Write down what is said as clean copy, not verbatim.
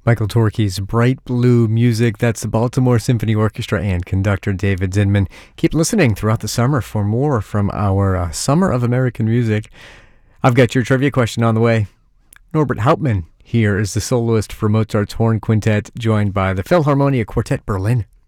Michael Torke's Bright Blue Music. That's the Baltimore Symphony Orchestra and conductor David Zinman. Keep listening throughout the summer for more from our Summer of American Music. I've got your trivia question on the way. Norbert Hauptmann here is the soloist for Mozart's Horn Quintet, joined by the Philharmonia Quartet Berlin.